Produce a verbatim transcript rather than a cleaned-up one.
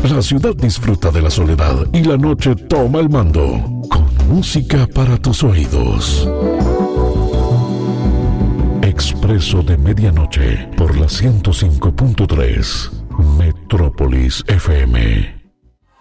La ciudad disfruta de la soledad y la noche toma el mando. Con música para tus oídos. Expreso de Medianoche por la ciento cinco punto tres Metrópolis F M.